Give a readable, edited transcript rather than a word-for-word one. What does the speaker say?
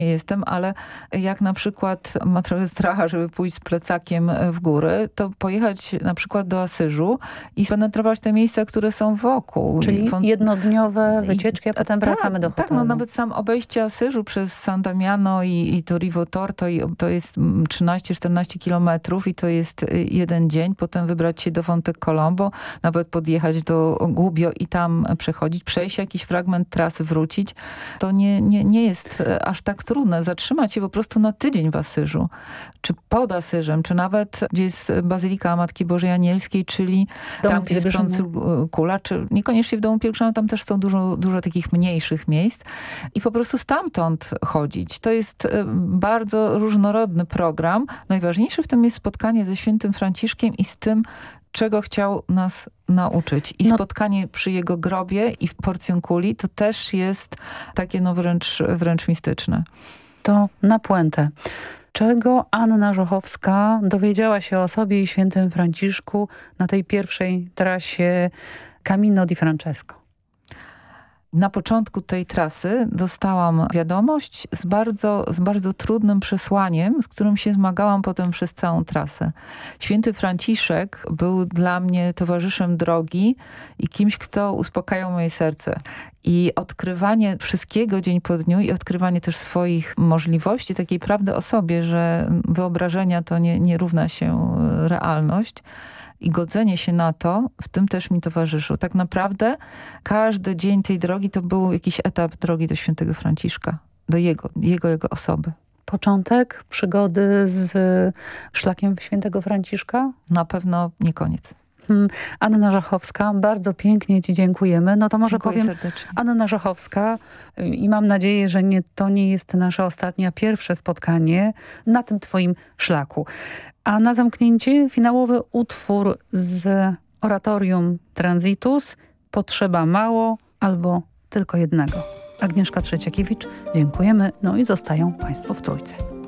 jestem, ale jak na przykład ma trochę stracha, żeby pójść z plecakiem w góry, to pojechać na przykład do Asyżu i penetrować te miejsca, które są wokół. Czyli jednodniowe wycieczki, a potem wracamy do hotelu. Tak, no nawet sam obejście Asyżu przez San Damiano i to Rivo Torto to jest 13-14 kilometrów i to jest jeden dzień. Potem wybrać się do Fonte Colombo, nawet podjechać do Gubbio i tam przechodzić, przejść jakiś fragment trasy, wrócić. To nie jest aż tak trudne. Zatrzymać się po prostu na tydzień w Asyżu, czy pod Asyżem, czy nawet gdzie jest Bazylika Matki Bożej Anielskiej, czyli tam, gdzie jest Kula, czy niekoniecznie w Domu Pielgrzyma, tam też są dużo takich mniejszych miejsc i po prostu stamtąd chodzić. To jest bardzo różnorodny program. Najważniejsze w tym jest spotkanie ze świętym Franciszkiem i z tym, czego chciał nas nauczyć. I spotkanie przy jego grobie i w Porcjunkuli to też jest takie wręcz mistyczne. To na puentę. Czego Anna Żochowska dowiedziała się o sobie i świętym Franciszku na tej pierwszej trasie Camino di Francesco? Na początku tej trasy dostałam wiadomość z bardzo trudnym przesłaniem, z którym się zmagałam potem przez całą trasę. Święty Franciszek był dla mnie towarzyszem drogi i kimś, kto uspokajał moje serce. I odkrywanie wszystkiego dzień po dniu i odkrywanie też swoich możliwości, takiej prawdy o sobie, że wyobrażenia to nie równa się realność. I godzenie się na to, w tym też mi towarzyszył. Tak naprawdę każdy dzień tej drogi to był jakiś etap drogi do świętego Franciszka, do jego osoby. Początek przygody z szlakiem świętego Franciszka? Na pewno nie koniec. Anna Żochowska, bardzo pięknie ci dziękujemy. No to może powiem serdecznie. Anna Żochowska i mam nadzieję, że to nie jest nasze pierwsze spotkanie na tym twoim szlaku. A na zamknięcie finałowy utwór z oratorium Transitus Potrzeba mało albo tylko jednego. Agnieszka Trzeciakiewicz, dziękujemy. No i zostają państwo w Trójce.